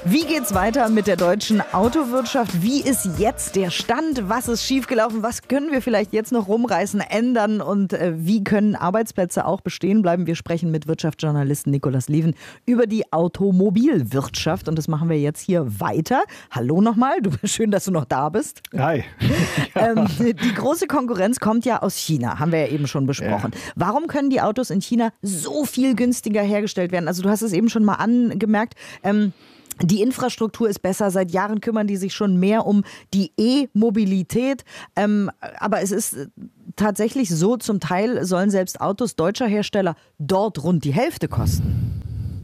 Wie geht's weiter mit der deutschen Autowirtschaft? Wie ist jetzt der Stand? Was ist schiefgelaufen? Was können wir vielleicht jetzt noch rumreißen, ändern? Und wie können Arbeitsplätze auch bestehen bleiben? Wir sprechen mit Wirtschaftsjournalisten Nicolas Lieven über die Automobilwirtschaft. Und das machen wir jetzt hier weiter. Hallo nochmal. Schön, dass du noch da bist. Hi. Die große Konkurrenz kommt ja aus China, haben wir ja eben schon besprochen. Ja. Warum können die Autos in China so viel günstiger hergestellt werden? Also du hast es eben schon mal angemerkt, die Infrastruktur ist besser. Seit Jahren kümmern die sich schon mehr um die E-Mobilität. Aber es ist tatsächlich so, zum Teil sollen selbst Autos deutscher Hersteller dort rund die Hälfte kosten.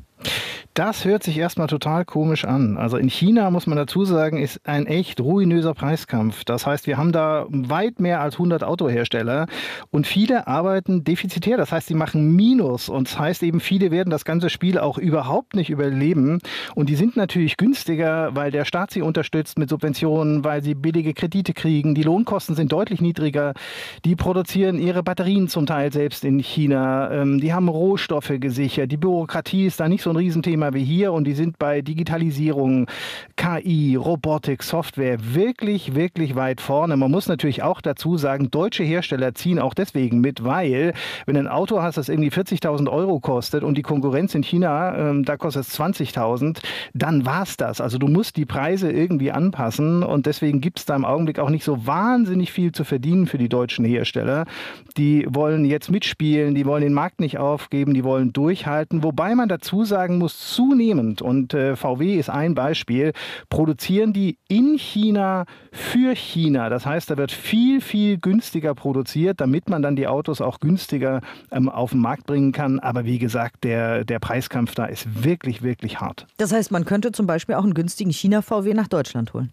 Das hört sich erstmal total komisch an. Also in China, muss man dazu sagen, ist ein echt ruinöser Preiskampf. Das heißt, wir haben da weit mehr als 100 Autohersteller und viele arbeiten defizitär. Das heißt, sie machen Minus und das heißt eben, viele werden das ganze Spiel auch überhaupt nicht überleben. Und die sind natürlich günstiger, weil der Staat sie unterstützt mit Subventionen, weil sie billige Kredite kriegen. Die Lohnkosten sind deutlich niedriger. Die produzieren ihre Batterien zum Teil selbst in China. Die haben Rohstoffe gesichert. Die Bürokratie ist da nicht so ein Riesenthema wie hier und die sind bei Digitalisierung, KI, Robotik, Software wirklich, wirklich weit vorne. Man muss natürlich auch dazu sagen, deutsche Hersteller ziehen auch deswegen mit, weil wenn ein Auto hast, das irgendwie 40.000 Euro kostet und die Konkurrenz in China, da kostet es 20.000, dann war's das. Also du musst die Preise irgendwie anpassen und deswegen gibt es da im Augenblick auch nicht so wahnsinnig viel zu verdienen für die deutschen Hersteller. Die wollen jetzt mitspielen, die wollen den Markt nicht aufgeben, die wollen durchhalten, wobei man dazu sagen muss, zunehmend, und VW ist ein Beispiel, produzieren die in China für China. Das heißt, da wird viel, viel günstiger produziert, damit man dann die Autos auch günstiger auf den Markt bringen kann. Aber wie gesagt, der Preiskampf da ist wirklich, wirklich hart. Das heißt, man könnte zum Beispiel auch einen günstigen China-VW nach Deutschland holen.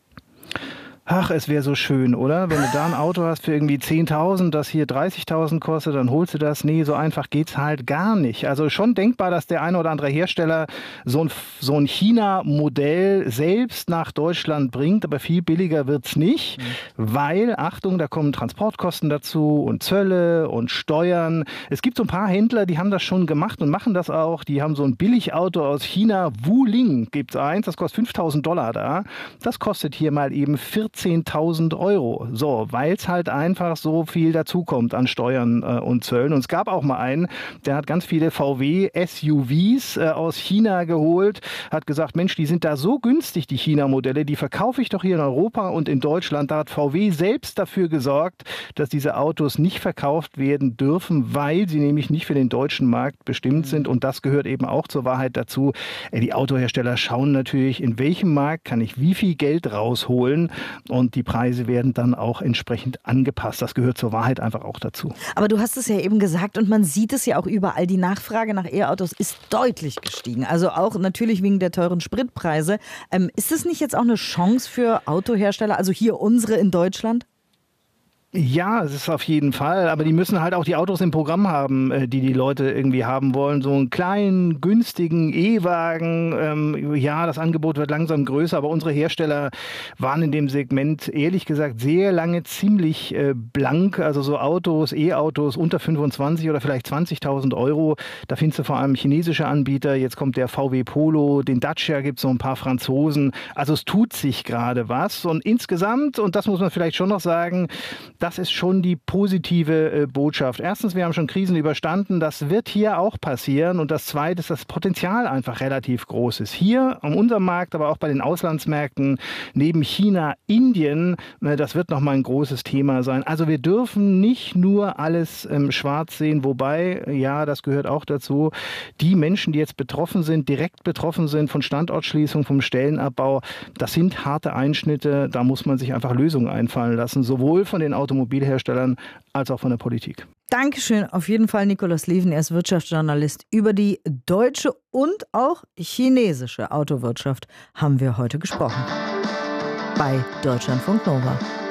Ach, es wäre so schön, oder? Wenn du da ein Auto hast für irgendwie 10.000, das hier 30.000 kostet, dann holst du das. Nee, so einfach geht's halt gar nicht. Also schon denkbar, dass der eine oder andere Hersteller so ein China-Modell selbst nach Deutschland bringt, aber viel billiger wird's nicht, weil, Achtung, da kommen Transportkosten dazu und Zölle und Steuern. Es gibt so ein paar Händler, die haben das schon gemacht und machen das auch. Die haben so ein Billigauto aus China, Wuling gibt's eins, das kostet $5.000 da. Das kostet hier mal eben 14.000 Euro. So, weil es halt einfach so viel dazukommt an Steuern und Zöllen. Und es gab auch mal einen, der hat ganz viele VW-SUVs aus China geholt, hat gesagt, Mensch, die sind da so günstig, die China-Modelle, die verkaufe ich doch hier in Europa und in Deutschland. Da hat VW selbst dafür gesorgt, dass diese Autos nicht verkauft werden dürfen, weil sie nämlich nicht für den deutschen Markt bestimmt sind. Und das gehört eben auch zur Wahrheit dazu. Die Autohersteller schauen natürlich, in welchem Markt kann ich wie viel Geld rausholen. Und die Preise werden dann auch entsprechend angepasst. Das gehört zur Wahrheit einfach auch dazu. Aber du hast es ja eben gesagt und man sieht es ja auch überall. Die Nachfrage nach E-Autos ist deutlich gestiegen. Also auch natürlich wegen der teuren Spritpreise. Ist es nicht jetzt auch eine Chance für Autohersteller, also hier unsere in Deutschland? Ja, es ist auf jeden Fall, aber die müssen halt auch die Autos im Programm haben, die Leute irgendwie haben wollen. So einen kleinen, günstigen E-Wagen, ja, das Angebot wird langsam größer, aber unsere Hersteller waren in dem Segment, ehrlich gesagt, sehr lange ziemlich blank. Also so Autos, E-Autos unter 25 oder vielleicht 20.000 Euro, da findest du vor allem chinesische Anbieter. Jetzt kommt der VW Polo, den Dacia gibt es noch ein paar Franzosen. Also es tut sich gerade was und insgesamt, und das muss man vielleicht schon noch sagen, das ist schon die positive Botschaft. Erstens, wir haben schon Krisen überstanden. Das wird hier auch passieren. Und das Zweite ist, dass das Potenzial einfach relativ groß ist. Hier an unserem Markt, aber auch bei den Auslandsmärkten, neben China, Indien, das wird nochmal ein großes Thema sein. Also wir dürfen nicht nur alles schwarz sehen. Wobei, ja, das gehört auch dazu, die Menschen, die jetzt betroffen sind, direkt betroffen sind von Standortschließung, vom Stellenabbau, das sind harte Einschnitte. Da muss man sich einfach Lösungen einfallen lassen. Sowohl von den Automobilherstellern als auch von der Politik. Dankeschön, auf jeden Fall Nicolas Lieven. Er ist Wirtschaftsjournalist. Über die deutsche und auch chinesische Autowirtschaft haben wir heute gesprochen. Bei Deutschlandfunk Nova.